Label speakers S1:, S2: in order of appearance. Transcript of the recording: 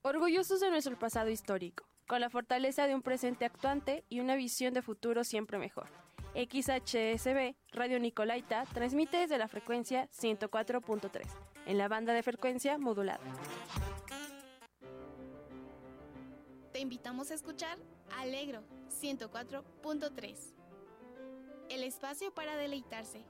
S1: Orgullosos de nuestro pasado histórico, con la fortaleza de un presente actuante y una visión de futuro siempre mejor. XHSB, Radio Nicolaita, transmite desde la frecuencia 104.3, en la banda de frecuencia modulada.
S2: Te invitamos a escuchar Alegro 104.3, el espacio para deleitarse